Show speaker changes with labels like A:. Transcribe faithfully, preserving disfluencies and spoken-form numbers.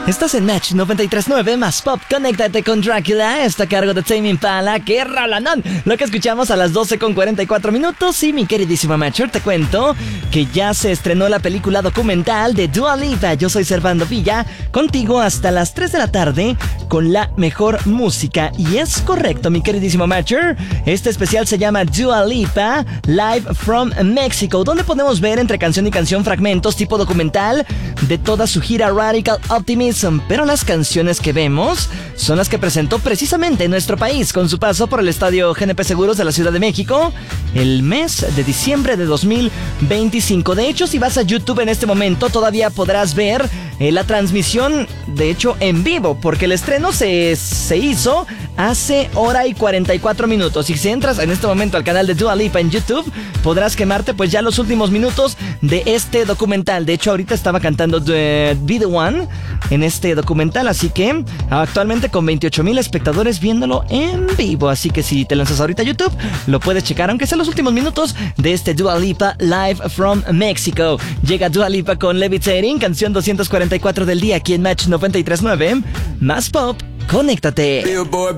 A: Estás en Match noventa y tres punto nueve más Pop. Conéctate con Drácula. Está a cargo de Tame Impala. ¡Qué rolanón! Lo que escuchamos a las doce con cuarenta y cuatro minutos. Y mi queridísima Matcher, te cuento que ya se estrenó la película documental de Dua Lipa. Yo soy Servando Villa, contigo hasta las tres de la tarde con la mejor música. Y es correcto, mi queridísimo Matcher. Este especial se llama Dua Lipa Live from Mexico, donde podemos ver entre canción y canción fragmentos tipo documental de toda su gira Radical Optimism. Pero las canciones que vemos son las que presentó precisamente en nuestro país con su paso por el estadio G N P Seguros de la Ciudad de México el mes de diciembre de dos mil veinticinco. De hecho, si vas a YouTube en este momento todavía podrás ver eh, la transmisión, de hecho en vivo, porque el estreno se, se hizo hace hora y cuarenta y cuatro minutos. Y si entras en este momento al canal de Dua Lipa en YouTube, podrás quemarte pues ya los últimos minutos de este documental. De hecho, ahorita estaba cantando The, Be The One en este documental, así que actualmente con veintiocho mil espectadores viéndolo en vivo. Así que si te lanzas ahorita a YouTube, lo puedes checar, aunque sean los últimos minutos de este Dua Lipa Live from Mexico. Llega Dua Lipa con Levitating, canción doscientos cuarenta y cuatro del día aquí en Match noventa y tres punto nueve. Más Pop, conéctate.
B: Billboard